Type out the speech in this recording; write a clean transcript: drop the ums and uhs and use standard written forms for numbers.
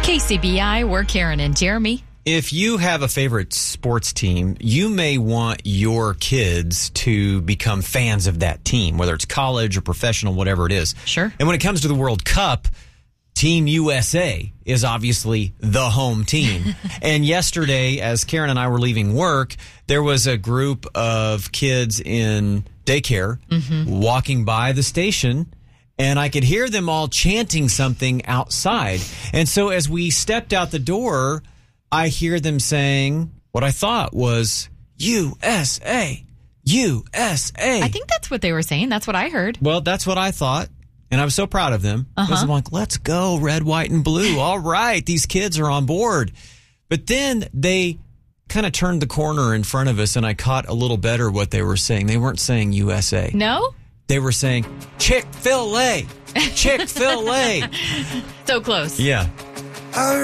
KCBI, we're Karen and Jeremy. If you have a favorite sports team, you may want your kids to become fans of that team, whether it's college or professional, whatever it is. Sure. And when it comes to the World Cup, Team USA is obviously the home team. And yesterday, as Karen and I were leaving work, there was a group of kids in daycare walking by the station, and I could hear them all chanting something outside. And so as we stepped out the door, I hear them saying what I thought was USA, USA. I think that's what they were saying. That's what I heard. Well, that's what I thought. And I was so proud of them. Because I'm like, let's go, red, white, and blue. All right, these kids are on board. But then they kind of turned the corner in front of us, and I caught a little better what they were saying. They weren't saying USA. No? They were saying Chick-fil-A. Chick-fil-A. So close. Yeah.